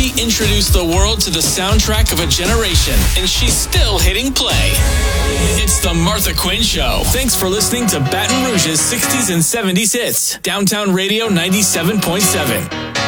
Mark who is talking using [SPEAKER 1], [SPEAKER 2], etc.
[SPEAKER 1] She introduced the world to the soundtrack of a generation, and she's still hitting play. It's The Martha Quinn Show. Thanks for listening to Baton Rouge's 60s and 70s hits. Downtown Radio 97.7.